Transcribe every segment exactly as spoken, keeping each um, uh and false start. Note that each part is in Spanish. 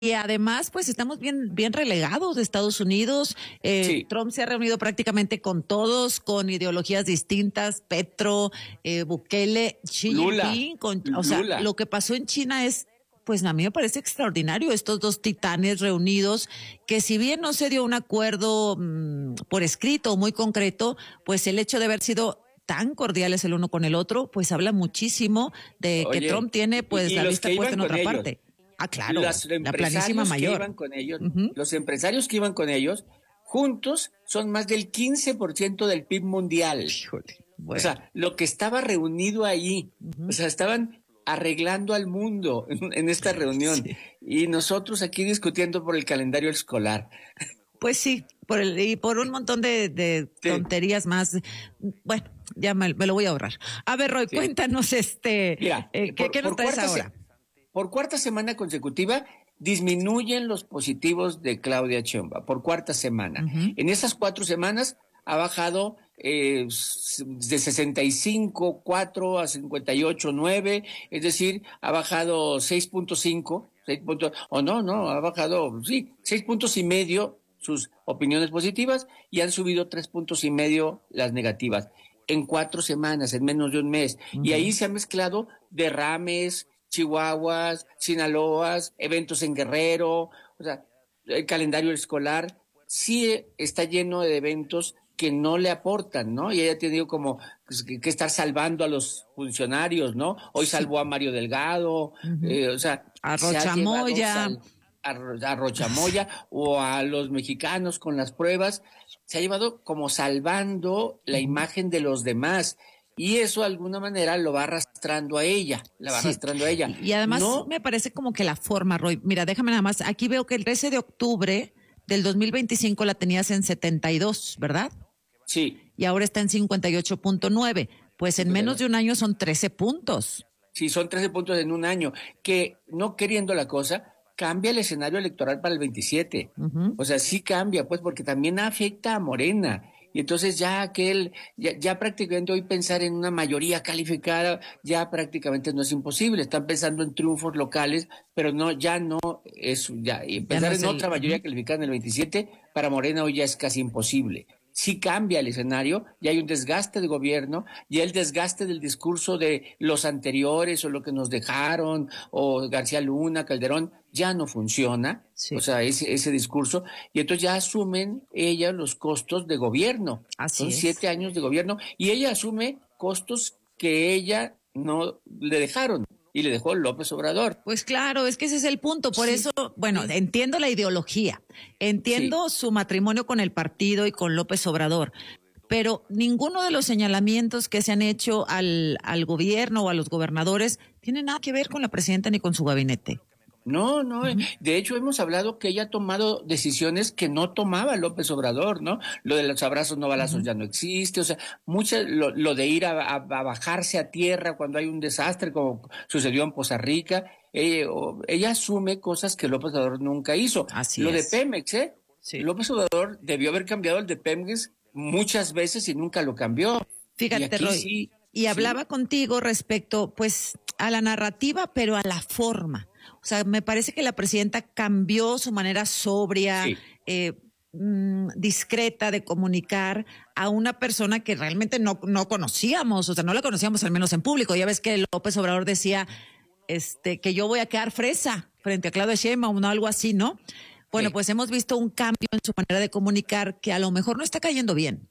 Y además, pues estamos bien, bien relegados de Estados Unidos. Eh, sí. Trump se ha reunido prácticamente con todos, con ideologías distintas, Petro, eh, Bukele, Xi Jinping. Con, o sea, Lula. Lo que pasó en China es, pues a mí me parece extraordinario, estos dos titanes reunidos, que si bien no se dio un acuerdo mmm, por escrito muy concreto, pues el hecho de haber sido tan cordiales el uno con el otro, pues habla muchísimo de Oye, que Trump tiene pues la vista puesta en otra ellos. parte. Ah, claro, los la planísima mayor. Que iban con ellos, uh-huh. Los empresarios que iban con ellos, juntos, son más del quince por ciento del P I B mundial. Híjole, bueno. O sea, lo que estaba reunido ahí, uh-huh. O sea, estaban arreglando al mundo en, en esta reunión. Sí. Y nosotros aquí discutiendo por el calendario escolar. Pues sí, por el, y por un montón de, de sí. tonterías más. Bueno, ya me, me lo voy a ahorrar. A ver, Roy, sí. cuéntanos este, Mira, eh, ¿qué, por, ¿qué nos traes ahora? Se- Por cuarta semana consecutiva disminuyen los positivos de Claudia Sheinbaum, por cuarta semana. Uh-huh. En esas cuatro semanas ha bajado eh, de sesenta y cinco punto cuatro a cincuenta y ocho punto nueve, es decir, ha bajado seis punto cinco, seis puntos, o oh, no, no, ha bajado, sí, seis puntos y medio sus opiniones positivas y han subido tres puntos y medio las negativas. En cuatro semanas, en menos de un mes. Uh-huh. Y ahí se han mezclado derrames, Chihuahuas, Sinaloas, eventos en Guerrero, o sea, el calendario escolar sí está lleno de eventos que no le aportan, ¿no? Y ella ha tenido como que, que estar salvando a los funcionarios, ¿no? Hoy salvó a Mario Delgado, uh-huh. eh, o sea, a Rochamoya, a, a Rochamoya o a los mexicanos con las pruebas, se ha llevado como salvando la uh-huh. imagen de los demás. Y eso de alguna manera lo va arrastrando a ella, la va sí. arrastrando a ella. Y además no, me parece como que la forma, Roy, mira, déjame nada más, aquí veo que el trece de octubre del dos mil veinticinco la tenías en setenta y dos, ¿verdad? Sí. Y ahora está en cincuenta y ocho punto nueve, pues en menos de un año son trece puntos. Sí, son trece puntos en un año, que no queriendo la cosa, cambia el escenario electoral para el veintisiete. Uh-huh. O sea, sí cambia, pues, porque también afecta a Morena. Y entonces ya aquel, ya, ya prácticamente hoy pensar en una mayoría calificada ya prácticamente no es imposible. Están pensando en triunfos locales, pero no, ya no es, ya, y pensar ya no en el, otra mayoría uh-huh. calificada en el veintisiete, para Morena hoy ya es casi imposible. Sí cambia el escenario, ya hay un desgaste de gobierno, ya el desgaste del discurso de los anteriores o lo que nos dejaron, o García Luna, Calderón, ya no funciona, sí. O sea, ese, ese discurso, y entonces ya asumen ella los costos de gobierno. Así Son es. siete años de gobierno, y ella asume costos que ella no le dejaron. Y le dejó López Obrador. Pues claro, es que ese es el punto. Por sí, eso, bueno, sí. entiendo la ideología, entiendo sí. su matrimonio con el partido y con López Obrador, pero ninguno de los señalamientos que se han hecho al, al gobierno o a los gobernadores tiene nada que ver con la presidenta ni con su gabinete. No, no, uh-huh. De hecho hemos hablado que ella ha tomado decisiones que no tomaba López Obrador, ¿no? Lo de los abrazos no balazos uh-huh. ya no existe, o sea, muchas, lo, lo de ir a, a, a bajarse a tierra cuando hay un desastre, como sucedió en Poza Rica, ella, ella asume cosas que López Obrador nunca hizo. Así lo es. de Pemex, ¿eh? Sí. López Obrador debió haber cambiado el de Pemex muchas veces y nunca lo cambió. Fíjate, Roy, sí, y hablaba sí. contigo respecto, pues, a la narrativa, pero a la forma. O sea, me parece que la presidenta cambió su manera sobria, sí. eh, mmm, discreta de comunicar a una persona que realmente no, no conocíamos, o sea, no la conocíamos al menos en público. Ya ves que López Obrador decía, este, que yo voy a quedar fresa frente a Claudia Sheinbaum o algo así, ¿no? Bueno, sí. pues hemos visto un cambio en su manera de comunicar que a lo mejor no está cayendo bien.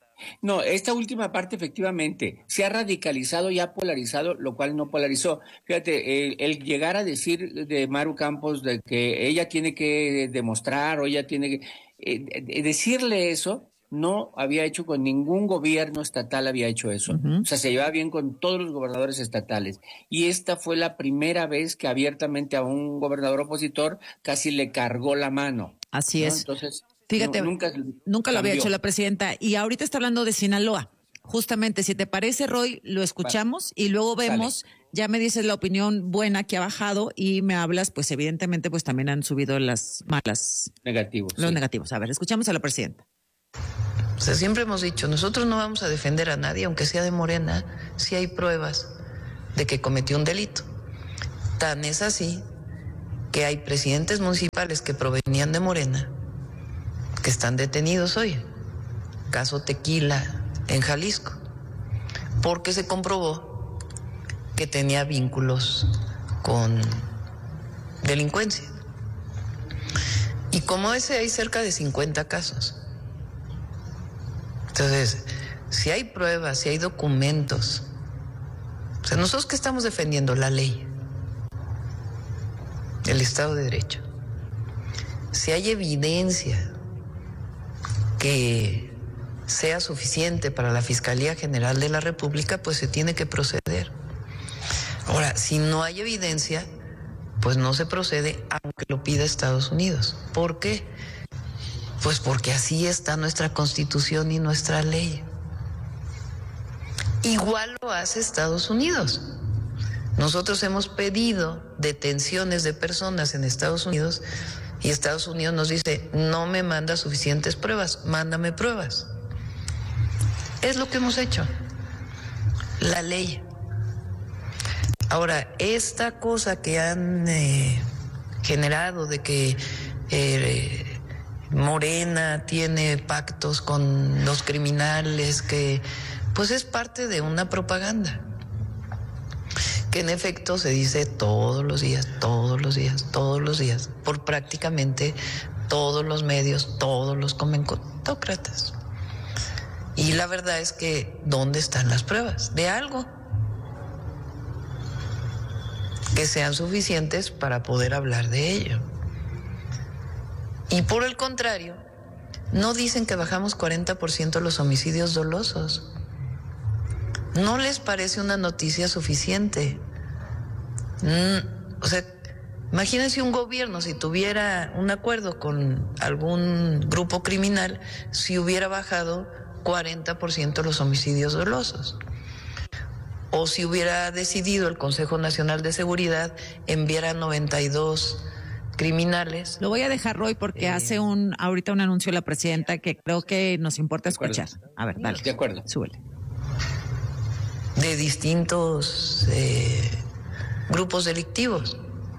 No, esta última parte efectivamente se ha radicalizado y ha polarizado, lo cual no polarizó. Fíjate, el, el llegar a decir de Maru Campos de que ella tiene que demostrar o ella tiene que eh, decirle eso, no había hecho con ningún gobierno estatal, había hecho eso. Uh-huh. O sea, se llevaba bien con todos los gobernadores estatales. Y esta fue la primera vez que abiertamente a un gobernador opositor casi le cargó la mano. Así ¿no? es. Entonces, fíjate, no, nunca, nunca lo había hecho la presidenta. Y ahorita está hablando de Sinaloa. Justamente, si te parece, Roy, lo escuchamos vale. y luego vemos, vale. ya me dices la opinión buena que ha bajado y me hablas, pues evidentemente, pues también han subido las malas. Negativos. Los sí. negativos. A ver, escuchamos a la presidenta. O sea, siempre hemos dicho, nosotros no vamos a defender a nadie, aunque sea de Morena, si hay pruebas de que cometió un delito. Tan es así que hay presidentes municipales que provenían de Morena, que están detenidos hoy. Caso Tequila en Jalisco, porque se comprobó que tenía vínculos con delincuencia. Y como ese hay cerca de cincuenta casos. Entonces, si hay pruebas, si hay documentos, o sea, nosotros que estamos defendiendo la ley, el Estado de Derecho, si hay evidencia que sea suficiente para la Fiscalía General de la República, pues se tiene que proceder. Ahora, si no hay evidencia, pues no se procede aunque lo pida Estados Unidos. ¿Por qué? Pues porque así está nuestra Constitución y nuestra ley. Igual lo hace Estados Unidos. Nosotros hemos pedido detenciones de personas en Estados Unidos y Estados Unidos nos dice, no me manda suficientes pruebas, mándame pruebas. Es lo que hemos hecho. La ley. Ahora, esta cosa que han eh, generado de que eh, Morena tiene pactos con los criminales, que pues es parte de una propaganda que en efecto se dice todos los días, todos los días, todos los días, por prácticamente todos los medios, todos los comentócratas. Y la verdad es que, ¿dónde están las pruebas de algo que sean suficientes para poder hablar de ello? Y por el contrario, no dicen que bajamos cuarenta por ciento los homicidios dolosos. ¿No les parece una noticia suficiente? Mm, o sea, imagínense un gobierno si tuviera un acuerdo con algún grupo criminal, si hubiera bajado cuarenta por ciento los homicidios dolosos. O si hubiera decidido el Consejo Nacional de Seguridad enviar a noventa y dos criminales. Lo voy a dejar, Roy, porque eh, hace un ahorita un anuncio la presidenta que creo que nos importa escuchar. A ver, dale. De acuerdo. Súbele. De distintos eh, grupos delictivos.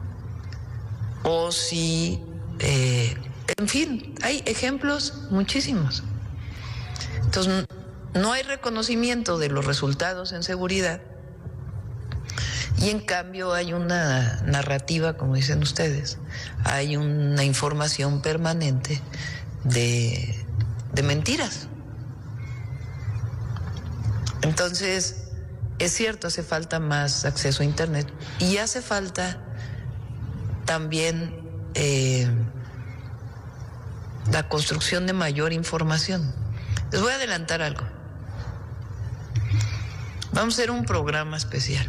O si, eh, en fin, hay ejemplos muchísimos. Entonces, no hay reconocimiento de los resultados en seguridad y en cambio hay una narrativa, como dicen ustedes, hay una información permanente de, de mentiras. Entonces, es cierto, hace falta más acceso a Internet y hace falta también eh, la construcción de mayor información. Les voy a adelantar algo. Vamos a hacer un programa especial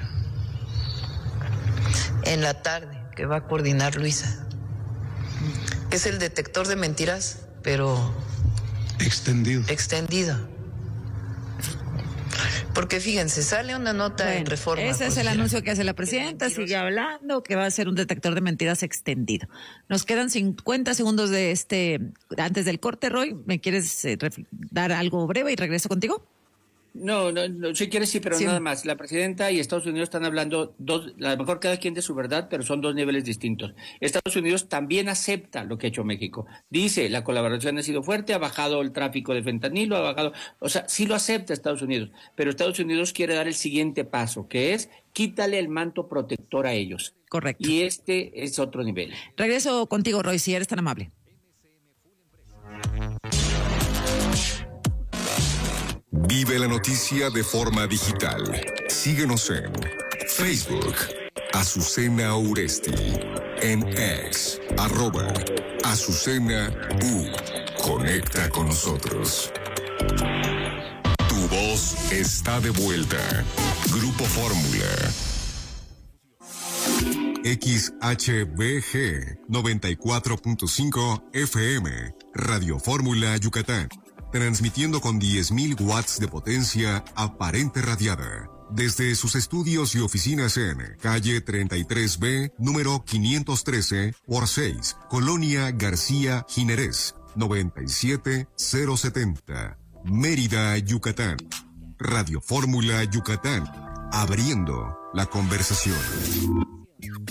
en la tarde que va a coordinar Luisa. Es el detector de mentiras, pero extendido. Extendido. Porque fíjense, sale una nota bueno, en Reforma. Ese es el anuncio que hace la presidenta, sigue hablando que va a ser un detector de mentiras extendido. Nos quedan cincuenta segundos de este, antes del corte, Roy. ¿Me quieres eh, dar algo breve y regreso contigo? No, no, no, si quieres sí, pero sí. Nada más. La presidenta y Estados Unidos están hablando, dos, a lo mejor cada quien de su verdad, pero son dos niveles distintos. Estados Unidos también acepta lo que ha hecho México. Dice, la colaboración ha sido fuerte, ha bajado el tráfico de fentanilo, ha bajado, o sea, sí lo acepta Estados Unidos, pero Estados Unidos quiere dar el siguiente paso, que es quítale el manto protector a ellos. Correcto. Y este es otro nivel. Regreso contigo, Roy, si eres tan amable. Vive la noticia de forma digital. Síguenos en Facebook, Azucena Uresti, en X, arroba Azucena U. Conecta con nosotros. Tu voz está de vuelta. Grupo Fórmula. X H B G noventa y cuatro punto cinco F M, Radio Fórmula Yucatán. Transmitiendo con diez mil watts de potencia aparente radiada. Desde sus estudios y oficinas en calle treinta y tres B, número quinientos trece por seis, Colonia García Jiménez, noventa y siete mil setenta, Mérida, Yucatán. Radio Fórmula Yucatán, abriendo la conversación.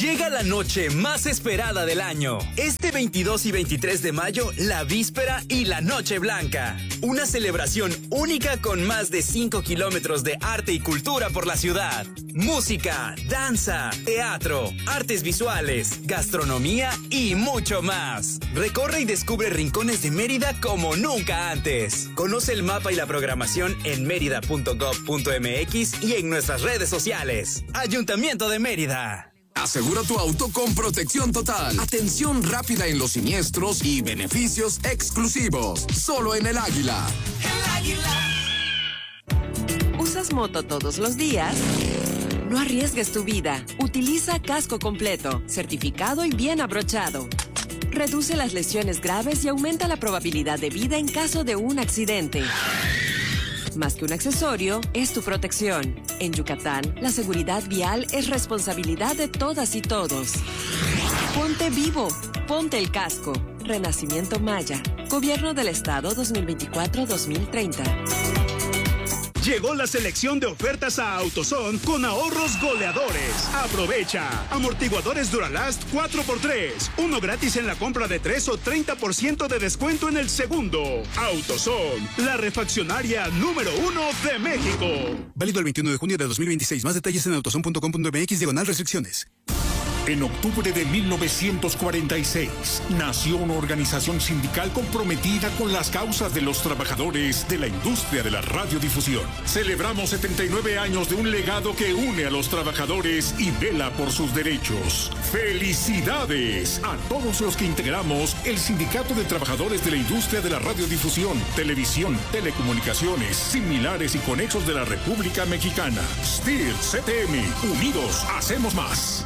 Llega la noche más esperada del año. Este veintidós y veintitrés de mayo, la víspera y la Noche Blanca. Una celebración única con más de cinco kilómetros de arte y cultura por la ciudad. Música, danza, teatro, artes visuales, gastronomía y mucho más. Recorre y descubre rincones de Mérida como nunca antes. Conoce el mapa y la programación en mérida punto gob punto mx y en nuestras redes sociales. Ayuntamiento de Mérida. Asegura tu auto con protección total, atención rápida en los siniestros y beneficios exclusivos. Solo en El Águila. El Águila. ¿Usas moto todos los días? No arriesgues tu vida. Utiliza casco completo, certificado y bien abrochado. Reduce las lesiones graves y aumenta la probabilidad de vida en caso de un accidente. Más que un accesorio, es tu protección. En Yucatán, la seguridad vial es responsabilidad de todas y todos. Ponte vivo, ponte el casco. Renacimiento Maya. Gobierno del Estado dos mil veinticuatro a dos mil treinta. Llegó la selección de ofertas a AutoZone con ahorros goleadores. Aprovecha. Amortiguadores Duralast cuatro por tres. Uno gratis en la compra de tres o treinta por ciento de descuento en el segundo. AutoZone, la refaccionaria número uno de México. Válido el veintiuno de junio de dos mil veintiséis. Más detalles en autozone punto com punto mx diagonal restricciones. En octubre de mil novecientos cuarenta y seis, nació una organización sindical comprometida con las causas de los trabajadores de la industria de la radiodifusión. Celebramos setenta y nueve años de un legado que une a los trabajadores y vela por sus derechos. ¡Felicidades a todos los que integramos el Sindicato de Trabajadores de la Industria de la Radiodifusión, Televisión, Telecomunicaciones, Similares y Conexos de la República Mexicana! S T I R C T M, unidos hacemos más.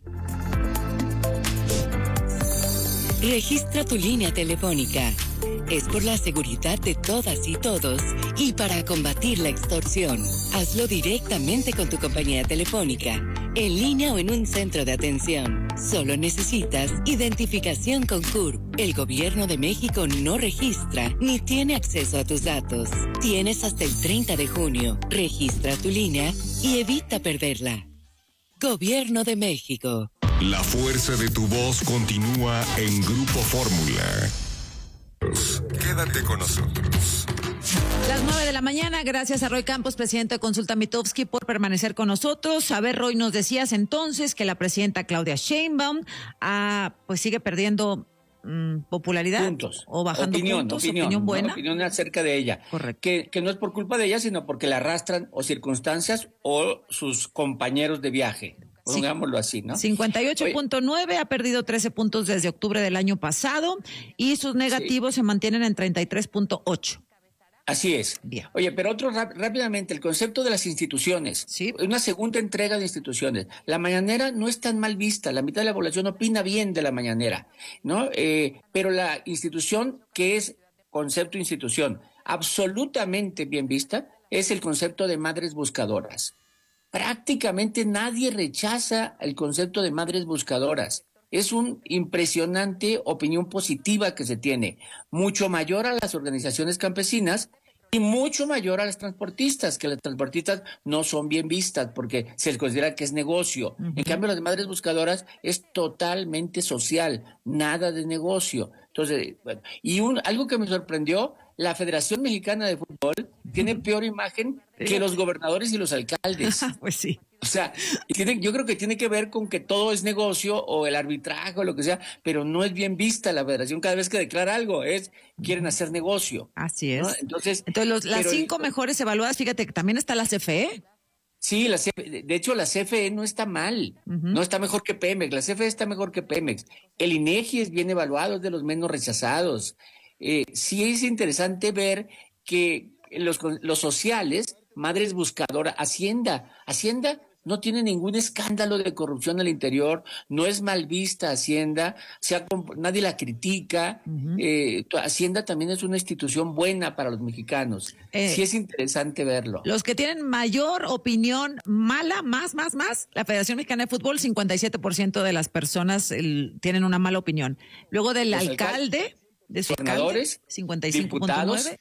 Registra tu línea telefónica. Es por la seguridad de todas y todos y para combatir la extorsión. Hazlo directamente con tu compañía telefónica, en línea o en un centro de atención. Solo necesitas identificación con C U R P. El Gobierno de México no registra ni tiene acceso a tus datos. Tienes hasta el treinta de junio. Registra tu línea y evita perderla. Gobierno de México. La fuerza de tu voz continúa en Grupo Fórmula. Quédate con nosotros. Las nueve de la mañana, gracias a Roy Campos, presidente de Consulta Mitofsky, por permanecer con nosotros. A ver, Roy, nos decías entonces que la presidenta Claudia Sheinbaum ah, pues sigue perdiendo mmm, popularidad. Puntos. O bajando opinión, puntos, opinión, opinión buena. ¿no? Opinión acerca de ella. Correcto. Que, que no es por culpa de ella, sino porque la arrastran o circunstancias o sus compañeros de viaje. Pongámoslo así, ¿no? cincuenta y ocho punto nueve, ha perdido trece puntos desde octubre del año pasado y sus negativos sí se mantienen en treinta y tres punto ocho. Así es. Bien. Oye, pero otro rápidamente, el concepto de las instituciones. Sí. Una segunda entrega de instituciones. La mañanera no es tan mal vista, la mitad de la población opina bien de la mañanera, ¿no? Eh, pero la institución, que es concepto institución, absolutamente bien vista, es el concepto de madres buscadoras. Prácticamente nadie rechaza el concepto de madres buscadoras. Es una impresionante opinión positiva que se tiene, mucho mayor a las organizaciones campesinas y mucho mayor a las transportistas, que las transportistas no son bien vistas porque se les considera que es negocio. Uh-huh. En cambio, las de madres buscadoras es totalmente social, nada de negocio. Entonces, bueno, y un, algo que me sorprendió, la Federación Mexicana de Fútbol tiene peor imagen que los gobernadores y los alcaldes. Pues sí. O sea, tiene, yo creo que tiene que ver con que todo es negocio o el arbitraje o lo que sea, pero no es bien vista la Federación cada vez que declara algo, es quieren hacer negocio. Así es. ¿no? Entonces, Entonces los, las pero, cinco mejores evaluadas, fíjate que también está la C F E. Sí, la C F E, de hecho la C F E no está mal, uh-huh. no está mejor que Pemex, la C F E está mejor que Pemex. El INEGI es bien evaluado, es de los menos rechazados. Eh, sí es interesante ver que los, los sociales, madres buscadoras, Hacienda, Hacienda no tiene ningún escándalo de corrupción al interior, no es mal vista Hacienda, se ha, nadie la critica, uh-huh. eh, Hacienda también es una institución buena para los mexicanos, eh, sí es interesante verlo. Los que tienen mayor opinión mala, más, más, más, la Federación Mexicana de Fútbol, cincuenta y siete por ciento de las personas el, tienen una mala opinión. Luego del los alcalde, de su gobernadores, alcalde, cincuenta y cinco punto nueve,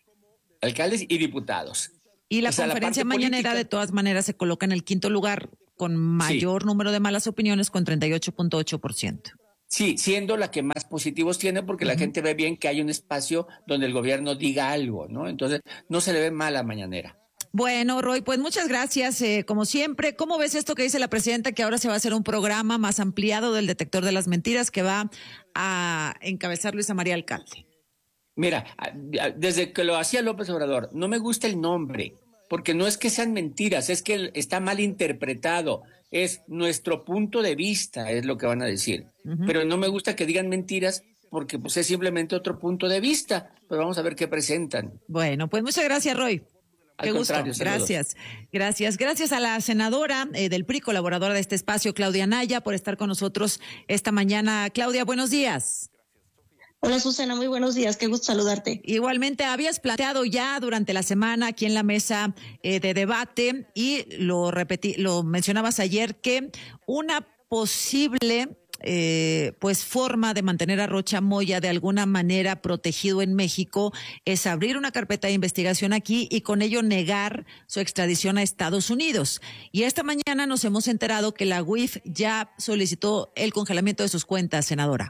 alcaldes y diputados. Y la o sea, conferencia la mañanera política, de todas maneras se coloca en el quinto lugar con mayor sí. número de malas opiniones, con treinta y ocho punto ocho por ciento. Sí, siendo la que más positivos tiene, porque uh-huh. la gente ve bien que hay un espacio donde el gobierno diga algo, ¿no? Entonces, no se le ve mal a mañanera. Bueno, Roy, pues muchas gracias, eh, como siempre. ¿Cómo ves esto que dice la presidenta, que ahora se va a hacer un programa más ampliado del detector de las mentiras que va a encabezar Luisa María Alcalde? Mira, desde que lo hacía López Obrador, no me gusta el nombre, porque no es que sean mentiras, es que está mal interpretado. Es nuestro punto de vista, es lo que van a decir. Uh-huh. Pero no me gusta que digan mentiras porque pues, es simplemente otro punto de vista. Pero vamos a ver qué presentan. Bueno, pues muchas gracias, Roy. Qué gusto. Gracias. Gracias. Gracias a la senadora eh, del P R I, colaboradora de este espacio, Claudia Anaya, por estar con nosotros esta mañana. Claudia, buenos días. Hola, Susana, muy buenos días, qué gusto saludarte. Igualmente, habías planteado ya durante la semana aquí en la mesa eh, de debate y lo repetí, lo mencionabas ayer, que una posible eh, pues forma de mantener a Rocha Moya de alguna manera protegido en México es abrir una carpeta de investigación aquí y con ello negar su extradición a Estados Unidos. Y esta mañana nos hemos enterado que la U I F ya solicitó el congelamiento de sus cuentas, senadora.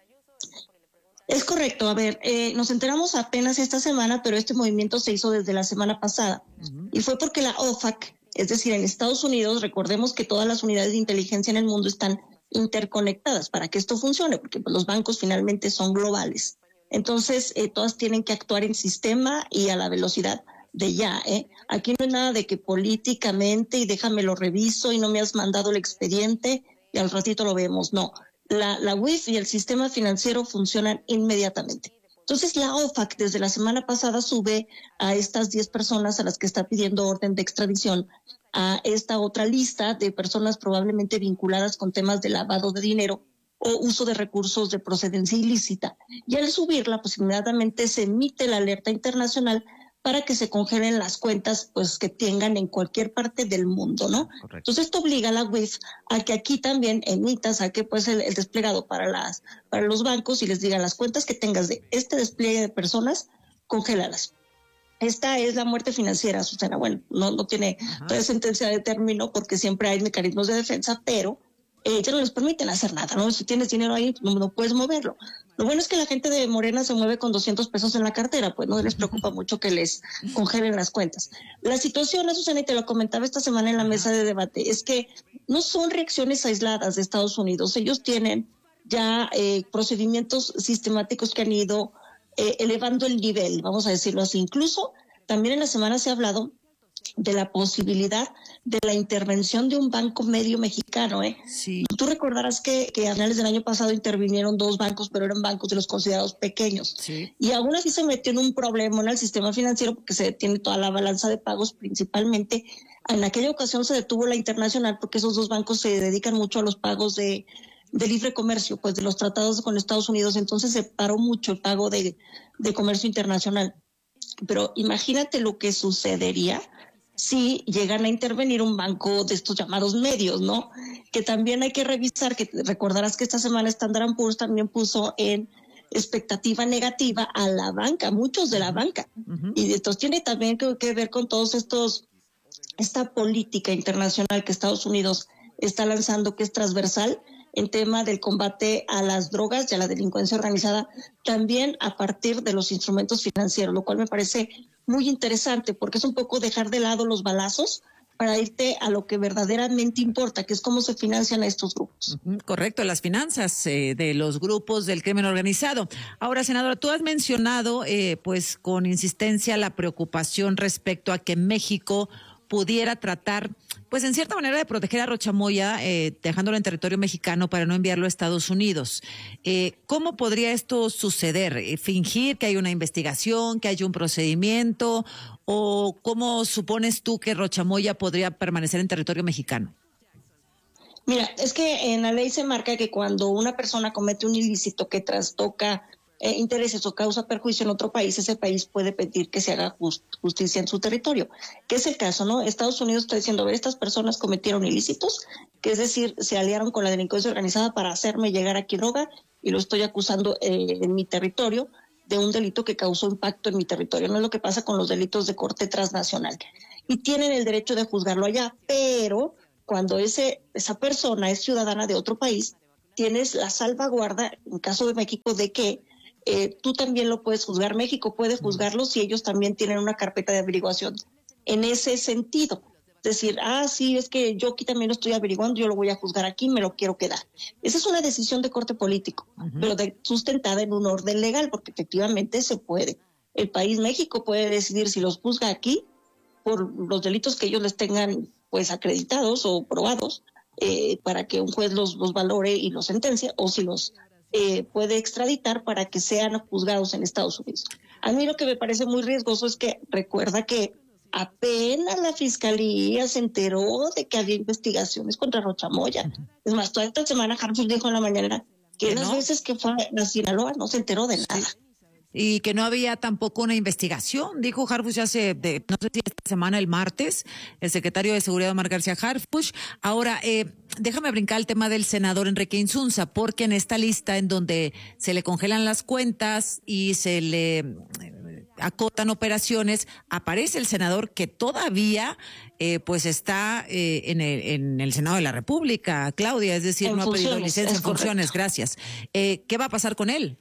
Es correcto, a ver, eh, nos enteramos apenas esta semana, pero este movimiento se hizo desde la semana pasada. Uh-huh. Y fue porque la O F A C, es decir, en Estados Unidos, recordemos que todas las unidades de inteligencia en el mundo están interconectadas para que esto funcione, porque pues, los bancos finalmente son globales. Entonces, eh, todas tienen que actuar en sistema y a la velocidad de ya. ¿eh? Aquí no hay nada de que políticamente y déjame lo reviso y no me has mandado el expediente y al ratito lo vemos, no. La, la U I F y el sistema financiero funcionan inmediatamente. Entonces la O F A C desde la semana pasada sube a estas diez personas a las que está pidiendo orden de extradición a esta otra lista de personas probablemente vinculadas con temas de lavado de dinero o uso de recursos de procedencia ilícita. Y al subirla, pues inmediatamente se emite la alerta internacional para que se congelen las cuentas pues que tengan en cualquier parte del mundo, ¿no? Correcto. Entonces esto obliga a la U I F a que aquí también emita, saque pues el, el desplegado para las para los bancos y les diga las cuentas que tengas de este despliegue de personas, congélalas. Esta es la muerte financiera, Susana. Bueno, no, no tiene toda sentencia de término porque siempre hay mecanismos de defensa, pero eh, ya no les permiten hacer nada, ¿no? Si tienes dinero ahí, no, no puedes moverlo. Lo bueno es que la gente de Morena se mueve con doscientos pesos en la cartera, pues no les preocupa mucho que les congelen las cuentas. La situación, Susana, y te lo comentaba esta semana en la mesa de debate, es que no son reacciones aisladas de Estados Unidos. Ellos tienen ya eh, procedimientos sistemáticos que han ido eh, elevando el nivel, vamos a decirlo así. Incluso también en la semana se ha hablado de la posibilidad de la intervención de un banco medio mexicano, ¿eh? Sí. Tú recordarás que, que a finales del año pasado intervinieron dos bancos, pero eran bancos de los considerados pequeños. Sí. Y aún así se metió en un problema en el sistema financiero porque se detiene toda la balanza de pagos, principalmente. En aquella ocasión se detuvo la internacional porque esos dos bancos se dedican mucho a los pagos de, de libre comercio, pues de los tratados con Estados Unidos. Entonces se paró mucho el pago de, de comercio internacional. Pero imagínate lo que sucedería si llegan a intervenir un banco de estos llamados medios, ¿no? Que también hay que revisar, que recordarás que esta semana Standard and Poor's también puso en expectativa negativa a la banca, muchos de la banca. Uh-huh. Y entonces tiene también que, que ver con todos estos, esta política internacional que Estados Unidos está lanzando, que es transversal en tema del combate a las drogas y a la delincuencia organizada, también a partir de los instrumentos financieros, lo cual me parece muy interesante porque es un poco dejar de lado los balazos para irte a lo que verdaderamente importa, que es cómo se financian a estos grupos. Uh-huh, correcto, las finanzas eh, de los grupos del crimen organizado. Ahora, senadora, tú has mencionado eh, pues con insistencia la preocupación respecto a que México pudiera tratar, pues en cierta manera, de proteger a Rocha Moya, eh, dejándolo en territorio mexicano para no enviarlo a Estados Unidos. Eh, ¿Cómo podría esto suceder? Eh, ¿Fingir que hay una investigación, que hay un procedimiento? ¿O cómo supones tú que Rocha Moya podría permanecer en territorio mexicano? Mira, es que en la ley se marca que cuando una persona comete un ilícito que trastoca Eh, intereses o causa perjuicio en otro país, ese país puede pedir que se haga just, justicia en su territorio, que es el caso, ¿no? Estados Unidos está diciendo, a ver, estas personas cometieron ilícitos, que es decir, se aliaron con la delincuencia organizada para hacerme llegar aquí droga y lo estoy acusando eh, en mi territorio de un delito que causó impacto en mi territorio. No es lo que pasa con los delitos de corte transnacional. Y tienen el derecho de juzgarlo allá, pero cuando ese, esa persona es ciudadana de otro país, tienes la salvaguarda, en caso de México, de que eh, tú también lo puedes juzgar. México puede juzgarlo si ellos también tienen una carpeta de averiguación en ese sentido. Decir, ah, sí, es que yo aquí también lo estoy averiguando, yo lo voy a juzgar aquí, me lo quiero quedar. Esa es una decisión de corte político, uh-huh. pero de, sustentada en un orden legal, porque efectivamente se puede. El país México puede decidir si los juzga aquí por los delitos que ellos les tengan pues acreditados o probados, eh, para que un juez los, los valore y los sentencie, o si los eh, puede extraditar para que sean juzgados en Estados Unidos. A mí lo que me parece muy riesgoso es que recuerda que apenas la fiscalía se enteró de que había investigaciones contra Rocha Moya. Uh-huh. Es más, toda esta semana Harfuch dijo en la mañana que las no? veces que fue a Sinaloa no se enteró de nada. Y que no había tampoco una investigación, dijo Harfuch hace, de, no sé si esta semana, el martes, el secretario de Seguridad Omar García Harfuch. Ahora, eh, déjame brincar el tema del senador Enrique Insunza, porque en esta lista en donde se le congelan las cuentas y se le eh, acotan operaciones, aparece el senador que todavía eh, pues está eh, en, el, en el Senado de la República, Claudia, es decir, en no ha pedido licencia en funciones, gracias. Eh, ¿Qué va a pasar con él?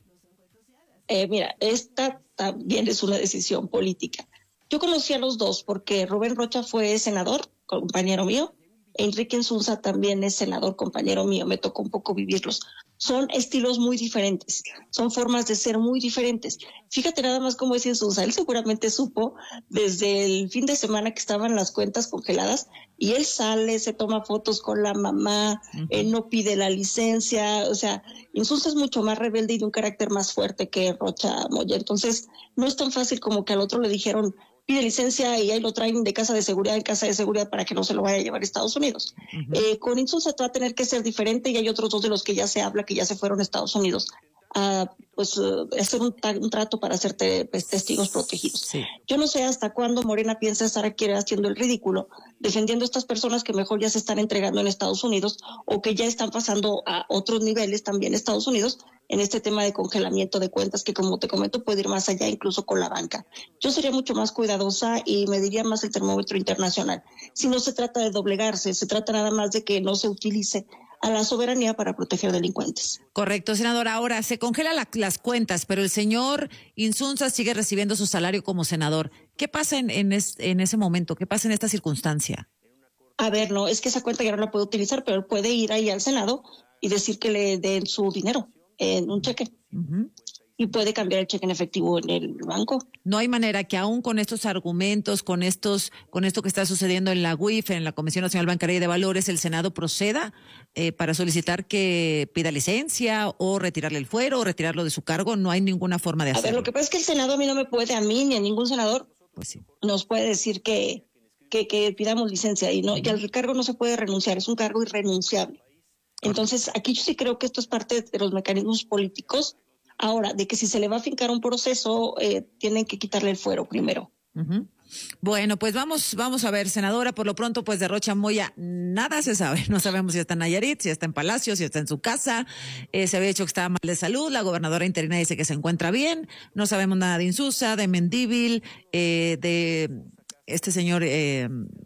Eh, mira, esta también es una decisión política. Yo conocí a los dos porque Rubén Rocha fue senador, compañero mío, Enrique Insunza también es senador, compañero mío, me tocó un poco vivirlos. Son estilos muy diferentes, son formas de ser muy diferentes. Fíjate nada más cómo es Insunza, él seguramente supo desde el fin de semana que estaban las cuentas congeladas y él sale, se toma fotos con la mamá, uh-huh. él no pide la licencia, o sea, Insunza es mucho más rebelde y de un carácter más fuerte que Rocha Moya, entonces no es tan fácil como que al otro le dijeron pide licencia y ahí lo traen de casa de seguridad en casa de seguridad para que no se lo vaya a llevar a Estados Unidos. Uh-huh. Eh, con Insunza va a tener que ser diferente y hay otros dos de los que ya se habla que ya se fueron a Estados Unidos a pues uh, hacer un, un trato para hacer te, pues, testigos protegidos. Sí. Yo no sé hasta cuándo Morena piensa estar aquí haciendo el ridículo, defendiendo a estas personas que mejor ya se están entregando en Estados Unidos o que ya están pasando a otros niveles también en Estados Unidos en este tema de congelamiento de cuentas que, como te comento, puede ir más allá incluso con la banca. Yo sería mucho más cuidadosa y mediría más el termómetro internacional. Si no se trata de doblegarse, se trata nada más de que no se utilice a la soberanía para proteger delincuentes. Correcto, senadora. Ahora, se congelan la, las cuentas, pero el señor Insunza sigue recibiendo su salario como senador. ¿Qué pasa en, en, es, en ese momento? ¿Qué pasa en esta circunstancia? A ver, no, es que esa cuenta ya no la puede utilizar, pero él puede ir ahí al Senado y decir que le den su dinero en un cheque. Uh-huh. Y puede cambiar el cheque en efectivo en el banco. No hay manera que aún con estos argumentos, con estos, con esto que está sucediendo en la U I F, en la Comisión Nacional Bancaria y de Valores, el Senado proceda eh, para solicitar que pida licencia o retirarle el fuero o retirarlo de su cargo. No hay ninguna forma de hacerlo. A ver, lo que pasa es que el Senado a mí no me puede, a mí ni a ningún senador, pues sí. nos puede decir que, que, que pidamos licencia y no, uh-huh. y al cargo no se puede renunciar, es un cargo irrenunciable. Entonces, aquí yo sí creo que esto es parte de los mecanismos políticos. Ahora, de que si se le va a fincar un proceso, eh, tienen que quitarle el fuero primero. Uh-huh. Bueno, pues vamos vamos a ver, senadora, por lo pronto, pues de Rocha Moya nada se sabe. No sabemos si está en Nayarit, si está en Palacio, si está en su casa. Eh, se había dicho que estaba mal de salud. La gobernadora interina dice que se encuentra bien. No sabemos nada de Insunza, de Mendívil, eh, de este señor... Eh,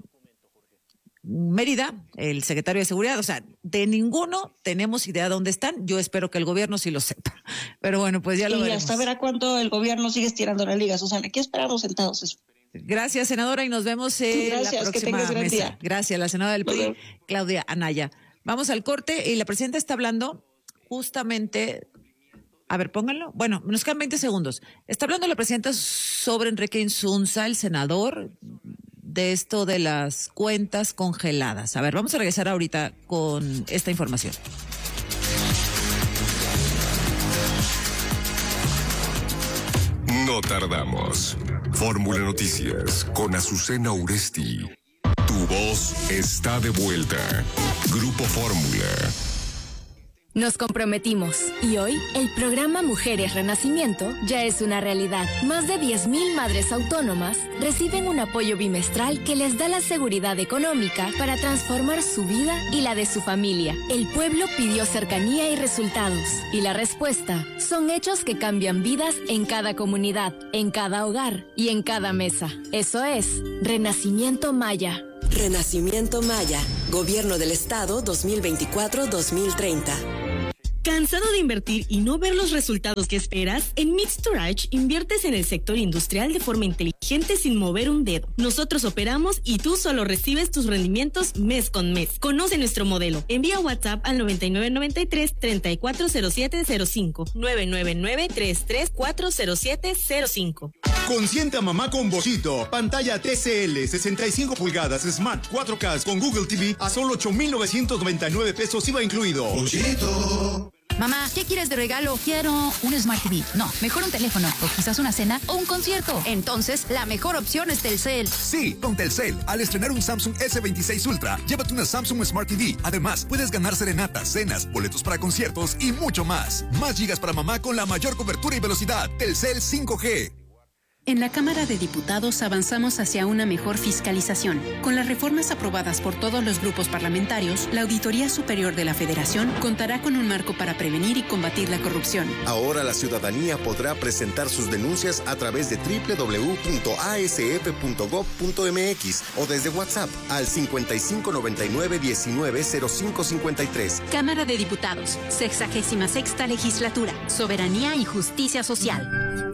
Mérida, el secretario de Seguridad, o sea, de ninguno tenemos idea de dónde están. Yo espero que el gobierno sí lo sepa. Pero bueno, pues ya lo veremos. Y hasta verá cuánto el gobierno sigue estirando la liga, Susana. Aquí esperamos sentados eso. Gracias, senadora, y nos vemos en sí, gracias, la próxima que mesa. Día. Gracias, la senadora del P R I, Claudia Anaya. Vamos al corte y la presidenta está hablando justamente... A ver, pónganlo. Bueno, nos quedan veinte segundos. Está hablando la presidenta sobre Enrique Insunza, el senador... de esto de las cuentas congeladas. A ver, vamos a regresar ahorita con esta información. No tardamos. Fórmula Noticias con Azucena Uresti. Tu voz está de vuelta. Grupo Fórmula. Nos comprometimos y hoy el programa Mujeres Renacimiento ya es una realidad. Más de diez mil madres autónomas reciben un apoyo bimestral que les da la seguridad económica para transformar su vida y la de su familia. El pueblo pidió cercanía y resultados y la respuesta son hechos que cambian vidas en cada comunidad, en cada hogar y en cada mesa. Eso es Renacimiento Maya. Renacimiento Maya, Gobierno del Estado dos mil veinticuatro a dos mil treinta. ¿Cansado de invertir y no ver los resultados que esperas? En Mid Storage inviertes en el sector industrial de forma inteligente sin mover un dedo. Nosotros operamos y tú solo recibes tus rendimientos mes con mes. Conoce nuestro modelo. Envía WhatsApp al noventa y nueve noventa y tres, treinta y cuatro cero siete cero cinco, nueve nueve nueve, treinta y tres cuatro cero siete cero cinco. Consiente a mamá con Bollito. Pantalla T C L, sesenta y cinco pulgadas, Smart cuatro K con Google T V a solo ocho mil novecientos noventa y nueve pesos I V A incluido. Bollito. Mamá, ¿qué quieres de regalo? Quiero un Smart T V. No, mejor un teléfono, o quizás una cena o un concierto. Entonces, la mejor opción es Telcel. Sí, con Telcel, al estrenar un Samsung S veintiséis Ultra, llévate una Samsung Smart T V. Además, puedes ganar serenatas, cenas, boletos para conciertos y mucho más. Más gigas para mamá con la mayor cobertura y velocidad. Telcel cinco G. En la Cámara de Diputados avanzamos hacia una mejor fiscalización. Con las reformas aprobadas por todos los grupos parlamentarios, la Auditoría Superior de la Federación contará con un marco para prevenir y combatir la corrupción. Ahora la ciudadanía podrá presentar sus denuncias a través de doble u doble u doble u punto a s f punto gob punto m x o desde WhatsApp al cincuenta y cinco noventa y nueve diecinueve cero cinco cincuenta y tres. Cámara de Diputados, sexagésima sexta Legislatura, Soberanía y Justicia Social.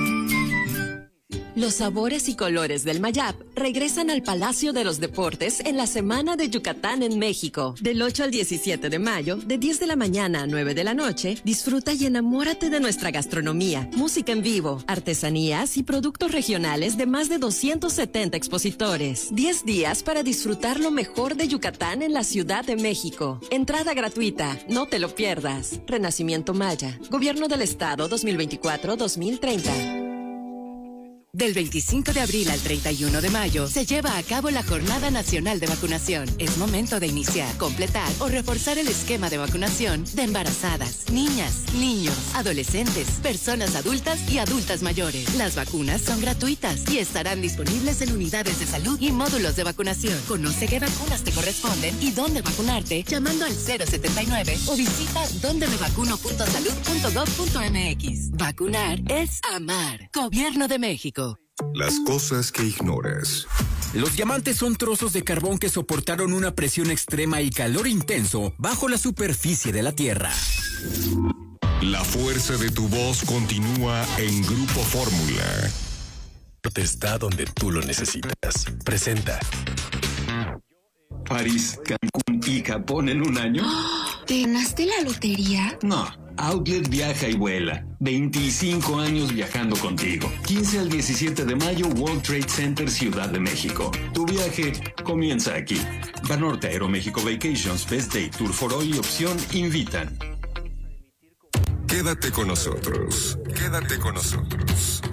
Los sabores y colores del Mayap regresan al Palacio de los Deportes en la Semana de Yucatán en México. Del ocho al diecisiete de mayo, de diez de la mañana a nueve de la noche, disfruta y enamórate de nuestra gastronomía, música en vivo, artesanías y productos regionales de más de doscientos setenta expositores. diez días para disfrutar lo mejor de Yucatán en la Ciudad de México. Entrada gratuita, no te lo pierdas. Renacimiento Maya, Gobierno del Estado dos mil veinticuatro a dos mil treinta. Del veinticinco de abril al treinta y uno de mayo se lleva a cabo la Jornada Nacional de Vacunación. Es momento de iniciar, completar o reforzar el esquema de vacunación de embarazadas, niñas, niños, adolescentes, personas adultas y adultas mayores. Las vacunas son gratuitas y estarán disponibles en unidades de salud y módulos de vacunación. Conoce qué vacunas te corresponden y dónde vacunarte llamando al cero setenta y nueve o visita donde me vacuno punto salud punto gob punto m x. Vacunar es amar. Gobierno de México. Las cosas que ignoras. Los diamantes son trozos de carbón que soportaron una presión extrema y calor intenso bajo la superficie de la Tierra. La fuerza de tu voz continúa en Grupo Fórmula. Está donde tú lo necesitas. Presenta. París, Cancún y Japón en un año. ¿Te ganaste la lotería? No. Outlet viaja y vuela. veinticinco años viajando contigo. quince al diecisiete de mayo, World Trade Center, Ciudad de México. Tu viaje comienza aquí. Banorte, Aeroméxico Vacations, Best Day, Tour for Hoy y Opción invitan. Quédate con nosotros. Quédate con nosotros.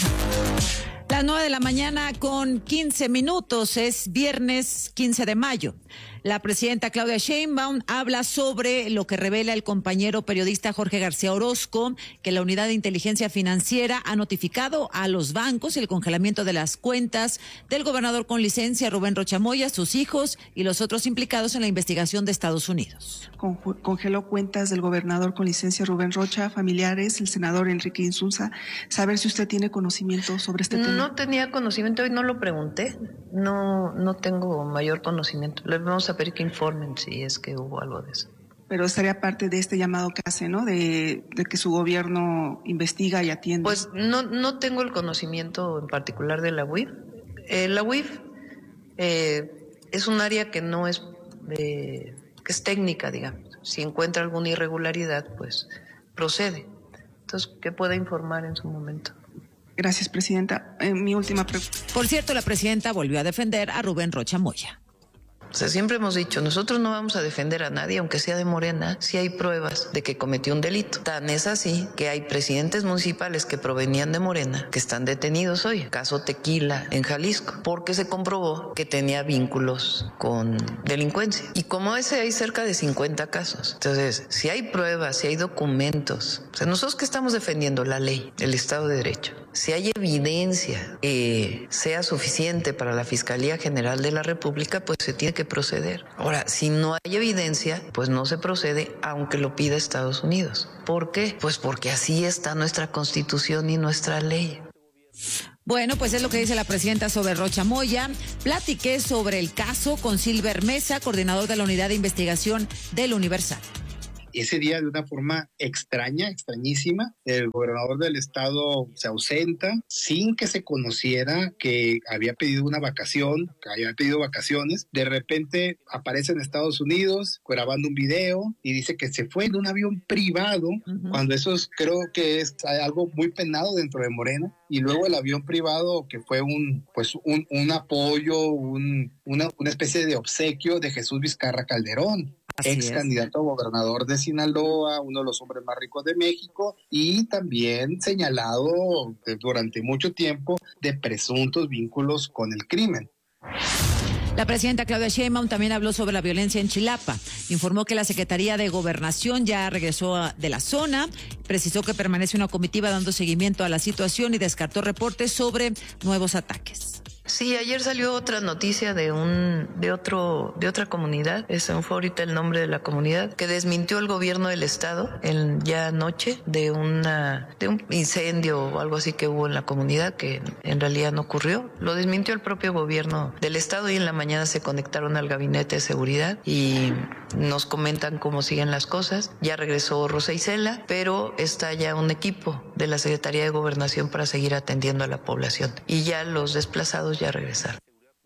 Las nueve de la mañana con quince minutos, es viernes quince de mayo. La presidenta Claudia Sheinbaum habla sobre lo que revela el compañero periodista Jorge García Orozco, que la Unidad de Inteligencia Financiera ha notificado a los bancos el congelamiento de las cuentas del gobernador con licencia Rubén Rocha Moya, sus hijos y los otros implicados en la investigación de Estados Unidos. Congeló cuentas del gobernador con licencia Rubén Rocha, familiares, el senador Enrique Insunza. Saber si usted tiene conocimiento sobre este tema. No tenía conocimiento y no lo pregunté. No, no tengo mayor conocimiento. Les vamos a pedir que informen si es que hubo algo de eso. Pero estaría parte de este llamado que hace, ¿no? De, de que su gobierno investiga y atiende. Pues no, no tengo el conocimiento en particular de la U I F. Eh, la U I F eh, es un área que no es, eh, que es técnica, digamos. Si encuentra alguna irregularidad, pues procede. Entonces, que pueda informar en su momento. Gracias, presidenta. Eh, mi última pregunta. Por cierto, la presidenta volvió a defender a Rubén Rocha Moya. O sea, siempre hemos dicho, nosotros no vamos a defender a nadie, aunque sea de Morena, si hay pruebas de que cometió un delito. Tan es así que hay presidentes municipales que provenían de Morena que están detenidos hoy. Caso Tequila en Jalisco, porque se comprobó que tenía vínculos con delincuencia. Y como ese hay cerca de cincuenta casos. Entonces, si hay pruebas, si hay documentos, o sea, nosotros que estamos defendiendo la ley, el Estado de Derecho. Si hay evidencia que sea suficiente para la Fiscalía General de la República, pues se tiene que proceder. Ahora, si no hay evidencia, pues no se procede aunque lo pida Estados Unidos. ¿Por qué? Pues porque así está nuestra Constitución y nuestra ley. Bueno, pues es lo que dice la presidenta sobre Rocha Moya. Platiqué sobre el caso con Silver Mesa, coordinador de la Unidad de Investigación del Universal. Ese día, de una forma extraña, extrañísima, el gobernador del estado se ausenta sin que se conociera que había pedido una vacación, que había pedido vacaciones. De repente aparece en Estados Unidos grabando un video y dice que se fue en un avión privado, uh-huh. cuando eso es, creo que es algo muy penado dentro de Morena. Y luego el avión privado, que fue un, pues un, un apoyo, un, una, una especie de obsequio de Jesús Vizcarra Calderón. Así ex candidato a gobernador de Sinaloa, uno de los hombres más ricos de México, y también señalado de, durante mucho tiempo de presuntos vínculos con el crimen. La presidenta Claudia Sheinbaum también habló sobre la violencia en Chilapa. Informó que la Secretaría de Gobernación ya regresó a, de la zona, precisó que permanece una comitiva dando seguimiento a la situación y descartó reportes sobre nuevos ataques. Sí, ayer salió otra noticia de un de otro de otra comunidad, ese fue ahorita el nombre de la comunidad, que desmintió el gobierno del estado el, ya anoche de una de un incendio o algo así que hubo en la comunidad que en realidad no ocurrió. Lo desmintió el propio gobierno del estado y en la mañana se conectaron al gabinete de seguridad y nos comentan cómo siguen las cosas. Ya regresó Rosa Isela, pero está ya un equipo de la Secretaría de Gobernación para seguir atendiendo a la población y ya los desplazados ya regresar.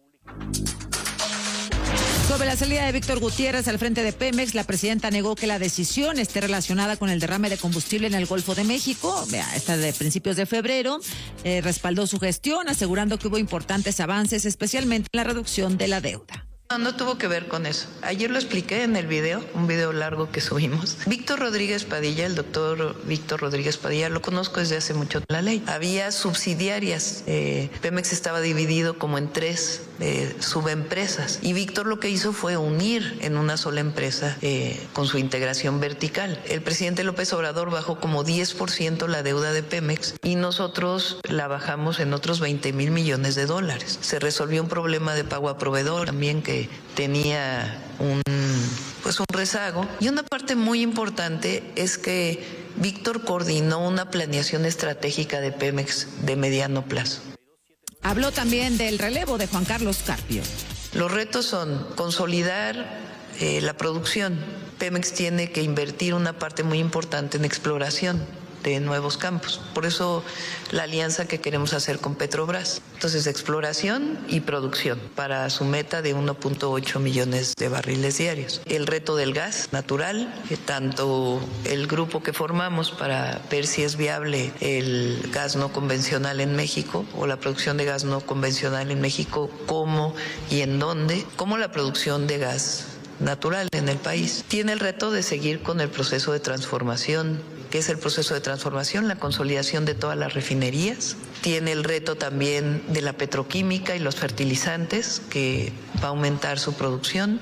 Sobre la salida de Víctor Gutiérrez al frente de Pemex, la presidenta negó que la decisión esté relacionada con el derrame de combustible en el Golfo de México. Vea, esta de principios de febrero. Eh, respaldó su gestión, asegurando que hubo importantes avances, especialmente en la reducción de la deuda. No, no tuvo que ver con eso. Ayer lo expliqué en el video, un video largo que subimos. Víctor Rodríguez Padilla, el doctor Víctor Rodríguez Padilla, lo conozco desde hace mucho la ley. Había subsidiarias. Eh, Pemex estaba dividido como en tres eh, subempresas. Y Víctor lo que hizo fue unir en una sola empresa eh, con su integración vertical. El presidente López Obrador bajó como diez por ciento la deuda de Pemex y nosotros la bajamos en otros veinte mil millones de dólares. Se resolvió un problema de pago a proveedor también que tenía un pues un rezago y una parte muy importante es que Víctor coordinó una planeación estratégica de Pemex de mediano plazo. Habló también del relevo de Juan Carlos Carpio. Los retos son consolidar eh, la producción. Pemex tiene que invertir una parte muy importante en exploración de nuevos campos. Por eso la alianza que queremos hacer con Petrobras. Entonces, exploración y producción para su meta de uno punto ocho millones de barriles diarios. El reto del gas natural, que tanto el grupo que formamos para ver si es viable el gas no convencional en México o la producción de gas no convencional en México, cómo y en dónde, como la producción de gas natural en el país. Tiene el reto de seguir con el proceso de transformación. ¿Qué es el proceso de transformación? La consolidación de todas las refinerías. Tiene el reto también de la petroquímica y los fertilizantes, que va a aumentar su producción.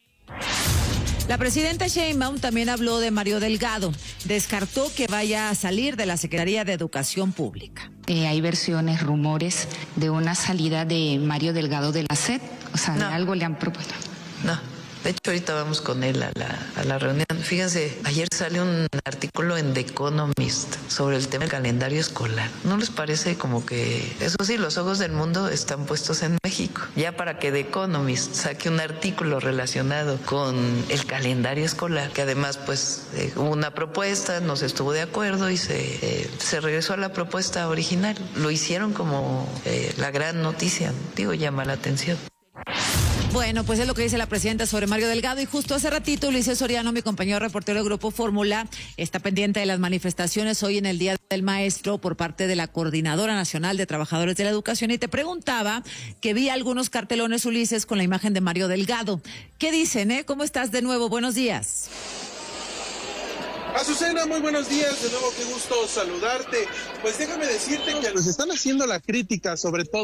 La presidenta Sheinbaum también habló de Mario Delgado. Descartó que vaya a salir de la Secretaría de Educación Pública. Eh, hay versiones, rumores de una salida de Mario Delgado de la S E P. O sea, no. algo le han propuesto. No. De hecho, ahorita vamos con él a la, a la reunión. Fíjense, ayer sale un artículo en The Economist sobre el tema del calendario escolar. ¿No les parece como que, eso sí, los ojos del mundo están puestos en México? Ya para que The Economist saque un artículo relacionado con el calendario escolar, que además pues eh, hubo una propuesta, no se estuvo de acuerdo y se, eh, se regresó a la propuesta original. Lo hicieron como eh, la gran noticia, digo, llama la atención. Bueno, pues es lo que dice la presidenta sobre Mario Delgado y justo hace ratito Ulises Soriano, mi compañero reportero del Grupo Fórmula, está pendiente de las manifestaciones hoy en el Día del Maestro por parte de la Coordinadora Nacional de Trabajadores de la Educación y te preguntaba que vi algunos cartelones, Ulises, con la imagen de Mario Delgado. ¿Qué dicen, eh? ¿Cómo estás de nuevo? Buenos días. Azucena, muy buenos días, de nuevo qué gusto saludarte. Pues déjame decirte que nos están haciendo la crítica, sobre todo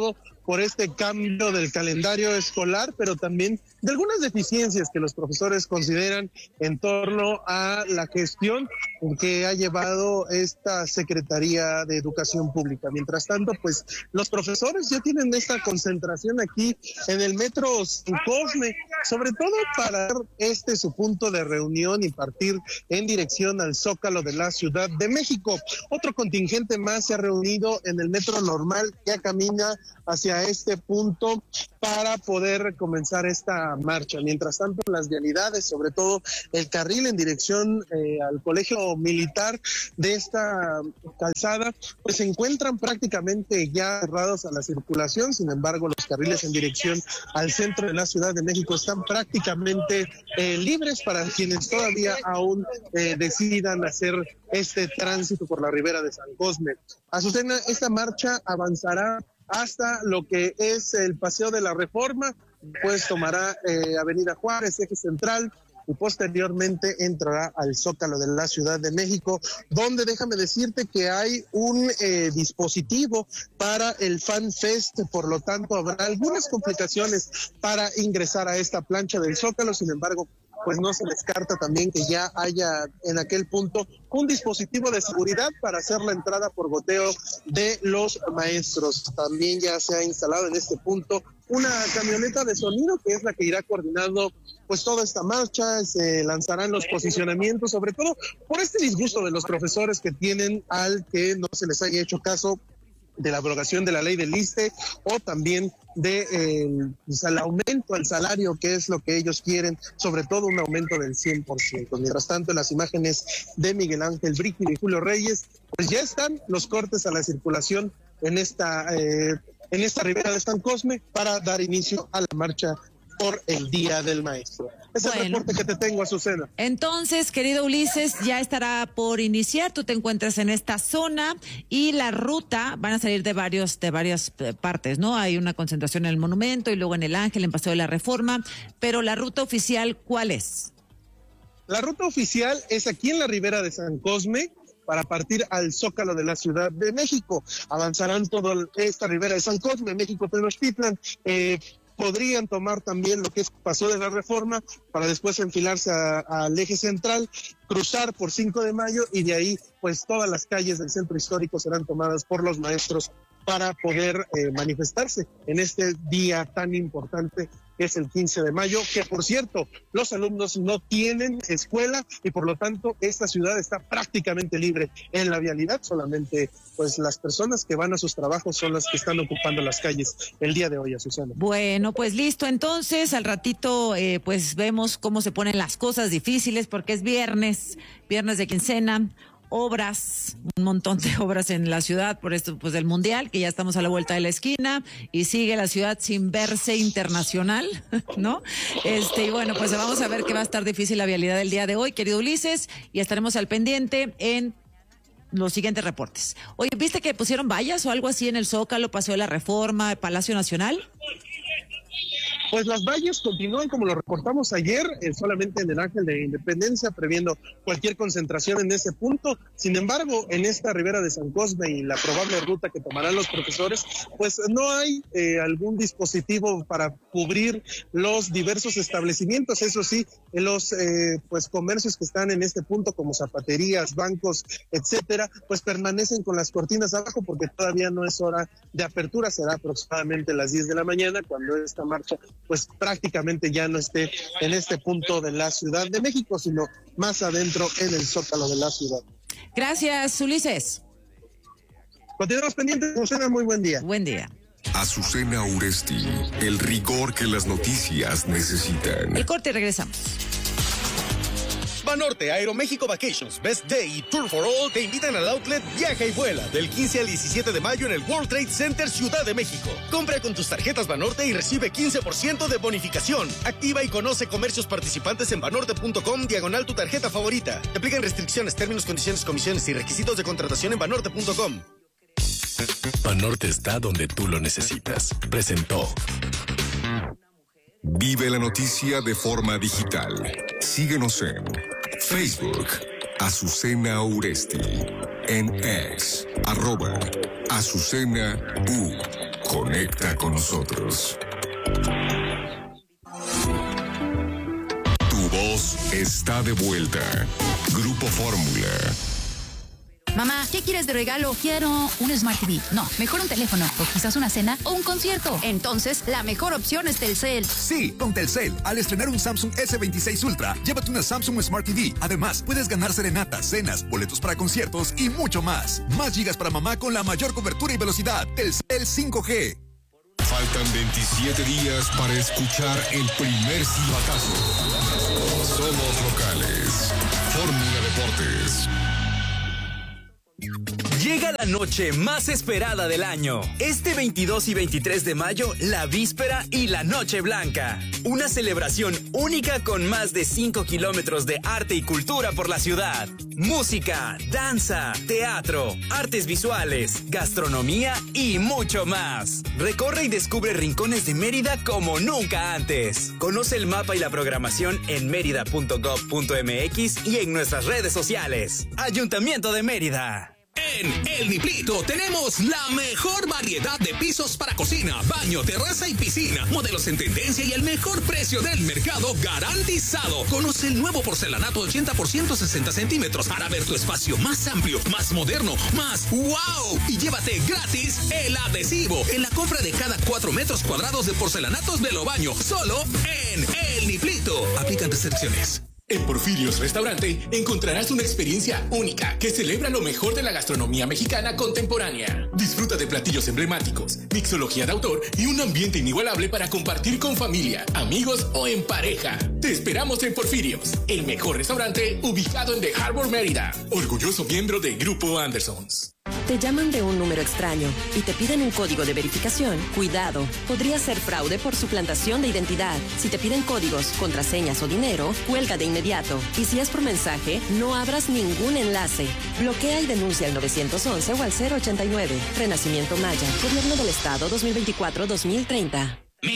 por este cambio del calendario escolar, pero también de algunas deficiencias que los profesores consideran en torno a la gestión que ha llevado esta Secretaría de Educación Pública. Mientras tanto, pues los profesores ya tienen esta concentración aquí en el Metro San Cosme, sobre todo para este su punto de reunión y partir en dirección al Zócalo de la Ciudad de México. Otro contingente más se ha reunido en el Metro Normal, ya camina hacia este punto para poder comenzar esta marcha. Mientras tanto, las vialidades, sobre todo el carril en dirección eh, al Colegio Militar de esta calzada, pues se encuentran prácticamente ya cerrados a la circulación. Sin embargo, los carriles en dirección al centro de la Ciudad de México están prácticamente eh, libres para quienes todavía aún eh, decidan hacer este tránsito por la ribera de San Cosme. Azucena, esta marcha avanzará hasta lo que es el Paseo de la Reforma, pues tomará eh, Avenida Juárez, eje central, y posteriormente entrará al Zócalo de la Ciudad de México, donde déjame decirte que hay un eh, dispositivo para el Fan Fest, por lo tanto habrá algunas complicaciones para ingresar a esta plancha del Zócalo. Sin embargo, pues no se descarta también que ya haya en aquel punto un dispositivo de seguridad para hacer la entrada por goteo de los maestros. También ya se ha instalado en este punto una camioneta de sonido que es la que irá coordinando pues toda esta marcha. Se lanzarán los posicionamientos, sobre todo por este disgusto de los profesores que tienen al que no se les haya hecho caso de la abrogación de la ley del ISSSTE, o también de eh, pues, el aumento al salario, que es lo que ellos quieren, sobre todo un aumento del cien por ciento. Mientras tanto, en las imágenes de Miguel Ángel Brígido y Julio Reyes, pues ya están los cortes a la circulación en esta eh, en esta ribera de San Cosme para dar inicio a la marcha por el Día del Maestro. Es bueno, el reporte que te tengo, Azucena. Entonces, querido Ulises, ya estará por iniciar. Tú te encuentras en esta zona y la ruta van a salir de varios de varias partes, ¿no? Hay una concentración en el Monumento y luego en el Ángel, en Paseo de la Reforma. Pero la ruta oficial, ¿cuál es? La ruta oficial es aquí en la ribera de San Cosme, para partir al Zócalo de la Ciudad de México. Avanzarán toda esta ribera de San Cosme, México, Tenochtitlan, eh, podrían tomar también lo que es Paseo de la Reforma para después enfilarse al eje central, cruzar por cinco de mayo y de ahí pues todas las calles del centro histórico serán tomadas por los maestros para poder eh, manifestarse en este día tan importante que es el quince de mayo, que por cierto, los alumnos no tienen escuela y por lo tanto esta ciudad está prácticamente libre en la vialidad. Solamente pues las personas que van a sus trabajos son las que están ocupando las calles el día de hoy, Azucena. Bueno, pues listo, entonces al ratito eh, pues vemos cómo se ponen las cosas difíciles porque es viernes, viernes de quincena. Obras, un montón de obras en la ciudad por esto pues del Mundial, que ya estamos a la vuelta de la esquina y sigue la ciudad sin verse internacional, ¿no? Este, y bueno, pues vamos a ver que va a estar difícil la vialidad del día de hoy, querido Ulises, y estaremos al pendiente en los siguientes reportes. Oye, ¿viste que pusieron vallas o algo así en el Zócalo, Paseo de la Reforma, Palacio Nacional? Pues las vallas continúan como lo reportamos ayer, eh, solamente en el Ángel de Independencia, previendo cualquier concentración en ese punto. Sin embargo, en esta ribera de San Cosme y la probable ruta que tomarán los profesores, pues no hay eh, algún dispositivo para cubrir los diversos establecimientos. Eso sí, los eh, pues comercios que están en este punto, como zapaterías, bancos, etcétera, pues permanecen con las cortinas abajo porque todavía no es hora de apertura. Será aproximadamente las diez de la mañana cuando esta marcha pues prácticamente ya no esté en este punto de la Ciudad de México, sino más adentro en el Zócalo de la ciudad. Gracias, Ulises. Continuamos pendientes, Azucena, muy buen día. Buen día. Azucena Uresti, el rigor que las noticias necesitan. El corte y regresamos. Banorte, Aeroméxico Vacations, Best Day y Tour for All te invitan al outlet Viaja y Vuela del quince al diecisiete de mayo en el World Trade Center Ciudad de México. Compra con tus tarjetas Banorte y recibe quince por ciento de bonificación. Activa y conoce comercios participantes en banorte punto com, diagonal tu tarjeta favorita. Te aplican restricciones, términos, condiciones, comisiones y requisitos de contratación en banorte punto com. Banorte está donde tú lo necesitas. Presentó. Vive la noticia de forma digital. Síguenos en Facebook, Azucena Uresti, en X, arroba Azucena U, Conecta con nosotros. Tu voz está de vuelta. Grupo Fórmula. Mamá, ¿qué quieres de regalo? Quiero un Smart T V. No, mejor un teléfono, o quizás una cena o un concierto. Entonces, la mejor opción es Telcel. Sí, con Telcel, al estrenar un Samsung ese veintiséis Ultra, llévate una Samsung Smart T V. Además, puedes ganar serenatas, cenas, boletos para conciertos y mucho más. Más gigas para mamá con la mayor cobertura y velocidad. Telcel cinco G. Faltan veintisiete días para escuchar el primer silbatazo. Somos locales. Fórmula Deportes. Llega la noche más esperada del año. Este veintidós y veintitrés de mayo, la víspera y la noche blanca. Una celebración única con más de cinco kilómetros de arte y cultura por la ciudad. Música, danza, teatro, artes visuales, gastronomía y mucho más. Recorre y descubre rincones de Mérida como nunca antes. Conoce el mapa y la programación en mérida punto gob punto mx y en nuestras redes sociales. Ayuntamiento de Mérida. En El Niplito tenemos la mejor variedad de pisos para cocina, baño, terraza y piscina. Modelos en tendencia y el mejor precio del mercado garantizado. Conoce el nuevo porcelanato ochenta por ciento sesenta centímetros para ver tu espacio más amplio, más moderno, más wow. Y llévate gratis el adhesivo en la compra de cada cuatro metros cuadrados de porcelanatos Velo Baño. Solo en El Niplito. Aplican restricciones. En Porfirios Restaurante encontrarás una experiencia única que celebra lo mejor de la gastronomía mexicana contemporánea. Disfruta de platillos emblemáticos, mixología de autor y un ambiente inigualable para compartir con familia, amigos o en pareja. Te esperamos en Porfirios, el mejor restaurante ubicado en The Harbor, Mérida. Orgulloso miembro de Grupo Andersons. Te llaman de un número extraño y te piden un código de verificación. Cuidado, podría ser fraude por suplantación de identidad. Si te piden códigos, contraseñas o dinero, cuelga de inmediato. Y si es por mensaje, no abras ningún enlace. Bloquea y denuncia al nueve once o al cero ochenta y nueve. Renacimiento Maya, Gobierno del Estado dos mil veinticuatro a dos mil treinta.